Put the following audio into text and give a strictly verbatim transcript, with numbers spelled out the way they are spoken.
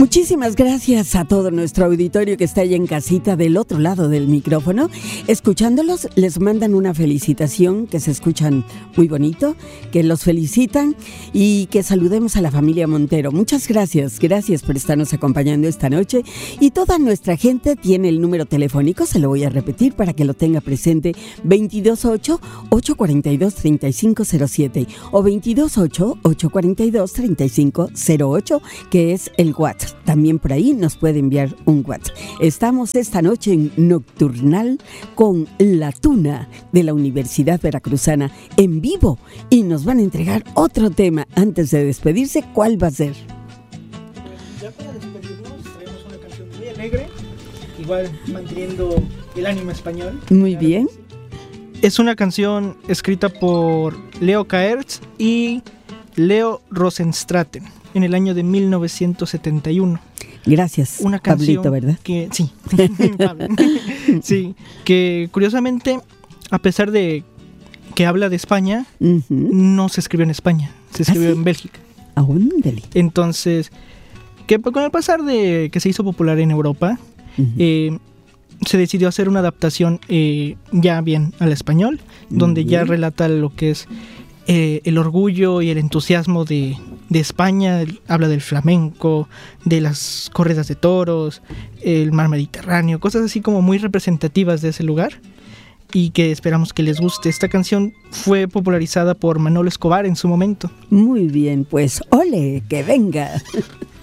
Muchísimas gracias a todo nuestro auditorio que está allá en casita del otro lado del micrófono. Escuchándolos, les mandan una felicitación, que se escuchan muy bonito, que los felicitan y que saludemos a la familia Montero. Muchas gracias, gracias por estarnos acompañando esta noche. Y toda nuestra gente tiene el número telefónico, se lo voy a repetir para que lo tenga presente, veintidós ocho, ocho cuatro dos, tres cinco cero siete o veintidós ocho, ocho cuatro dos, tres cinco cero ocho, que es el WhatsApp. También por ahí nos puede enviar un WhatsApp. Estamos esta noche en Nocturnal con La Tuna de la Universidad Veracruzana en vivo y nos van a entregar otro tema. Antes de despedirse, ¿cuál va a ser? Ya para despedirnos traemos una canción muy alegre, igual manteniendo el ánimo español. Muy bien. Es una canción escrita por Leo Caertz y Leo Rosenstraten en el año de mil novecientos setenta y uno. Gracias, una canción Pablito, ¿verdad? Que, sí, sí, que curiosamente, a pesar de que habla de España, uh-huh. no se escribió en España, se escribió ¿Ah, sí? en Bélgica. Ándale. Entonces, que con el pasar de que se hizo popular en Europa, uh-huh. eh, se decidió hacer una adaptación eh, ya bien al español, uh-huh. donde ya relata lo que es eh, el orgullo y el entusiasmo de, de España. Habla del flamenco, de las corridas de toros, el mar Mediterráneo, cosas así como muy representativas de ese lugar y que esperamos que les guste. Esta canción fue popularizada por Manolo Escobar en su momento. Muy bien, pues ole, que venga.